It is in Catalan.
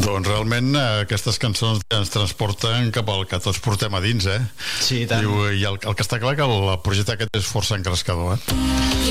Doncs realment aquestes cançons ens transporten cap al que tots portem a dins, Sí, tant. I el que està clar que el projecte aquest és força engrescador,